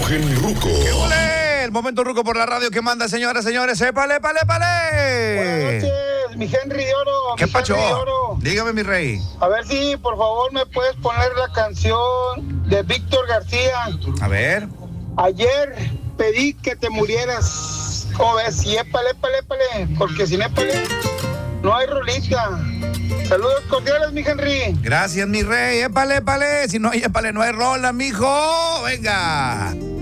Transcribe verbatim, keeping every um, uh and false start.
Imagen Ruco. ¡Qué ole! El momento ruco por la radio que manda, señoras, señores. ¡Épale, épale, épale! Buenas noches, mi Henry de Oro. ¿Qué mi pacho? Henry de Oro. Dígame, mi rey. A ver si por favor me puedes poner la canción de Víctor García. A ver. Ayer pedí que te murieras. ¿Cómo ves? Y épale, épale, épale. Porque sin épale no hay rolita. Saludos cordiales, mi Henry. Gracias, mi rey. Épale, épale. Si no hay épale, no hay rola, mijo. Venga.